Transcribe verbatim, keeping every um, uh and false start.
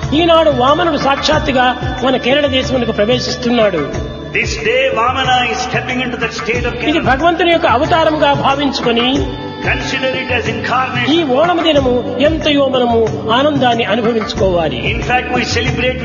ఈనాడు వామనుడు సాక్షాత్తుగా మన కేరళ దేశమునకు ప్రవేశిస్తున్నాడు. This day Vamana is stepping into that state of ఇది Kerala. భగవంతుని యొక్క అవతారముగా భావించుకొని Consider it as ఈ incarnation. ఓణము దినము ఎంతయో మనము ఆనందాన్ని అనుభవించుకోవాలి. In fact, we celebrate